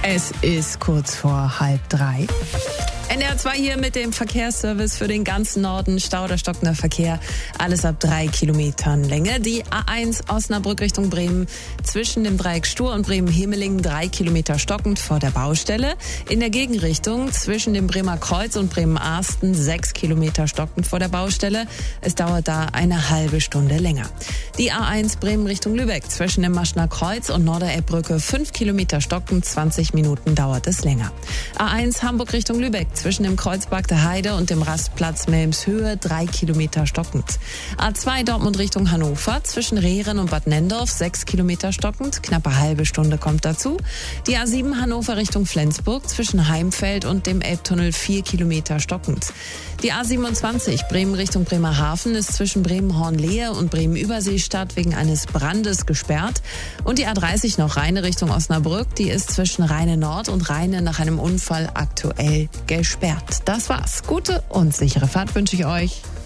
Es ist kurz vor 2:30. NDR 2 hier mit dem Verkehrsservice für den ganzen Norden. Stau oder stockender Verkehr. Alles ab 3 Kilometern Länge. Die A1 Osnabrück Richtung Bremen zwischen dem Dreieck Stur und Bremen-Hemelingen 3 Kilometer stockend vor der Baustelle. In der Gegenrichtung zwischen dem Bremer Kreuz und Bremen-Arsten 6 Kilometer stockend vor der Baustelle. Es dauert da eine halbe Stunde länger. Die A1 Bremen Richtung Lübeck zwischen dem Maschner Kreuz und Norderelbbrücke 5 Kilometer stockend. 20 Minuten dauert es länger. A1 Hamburg Richtung Lübeck zwischen dem Kreuzberg der Heide und dem Rastplatz Melmshöhe 3 Kilometer stockend. A2 Dortmund Richtung Hannover zwischen Rehren und Bad Nendorf 6 Kilometer stockend. Knappe halbe Stunde kommt dazu. Die A7 Hannover Richtung Flensburg zwischen Heimfeld und dem Elbtunnel 4 Kilometer stockend. Die A27 Bremen Richtung Bremerhaven ist zwischen Bremen-Hornlehe und Bremen-Überseestadt wegen eines Brandes gesperrt. Und die A30 noch Rheine Richtung Osnabrück, die ist zwischen Rheine Nord und Rheine nach einem Unfall aktuell gesperrt. Das war's. Gute und sichere Fahrt wünsche ich euch.